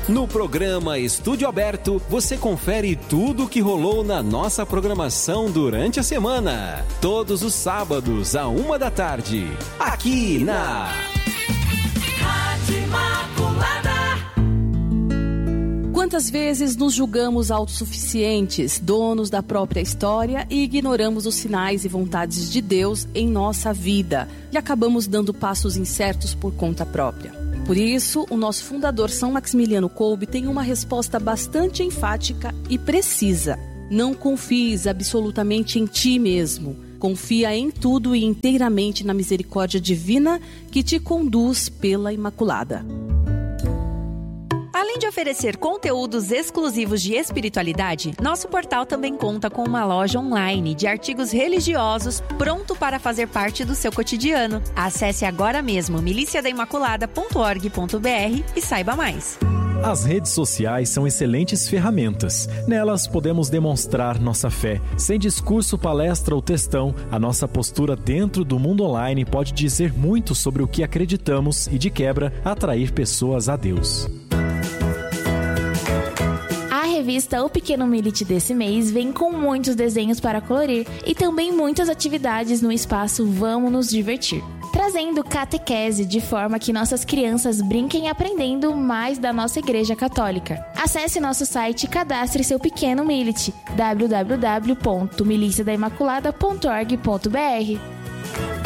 No programa Estúdio Aberto, você confere tudo o que rolou na nossa programação durante a semana. Todos os sábados, à 1h, aqui na Rádio Imaculada. Quantas vezes nos julgamos autossuficientes, donos da própria história, e ignoramos os sinais e vontades de Deus em nossa vida e acabamos dando passos incertos por conta própria. Por isso, o nosso fundador São Maximiliano Kolbe tem uma resposta bastante enfática e precisa. Não confies absolutamente em ti mesmo. Confia em tudo e inteiramente na misericórdia divina que te conduz pela Imaculada. Além de oferecer conteúdos exclusivos de espiritualidade, nosso portal também conta com uma loja online de artigos religiosos pronto para fazer parte do seu cotidiano. Acesse agora mesmo miliciadaimaculada.org.br e saiba mais. As redes sociais são excelentes ferramentas. Nelas podemos demonstrar nossa fé. Sem discurso, palestra ou textão, a nossa postura dentro do mundo online pode dizer muito sobre o que acreditamos e, de quebra, atrair pessoas a Deus. A revista O Pequeno Milite desse mês vem com muitos desenhos para colorir e também muitas atividades no espaço Vamos Nos Divertir, trazendo catequese de forma que nossas crianças brinquem aprendendo mais da nossa Igreja Católica. Acesse nosso site e cadastre seu pequeno Milite, www.miliciadaimaculada.org.br.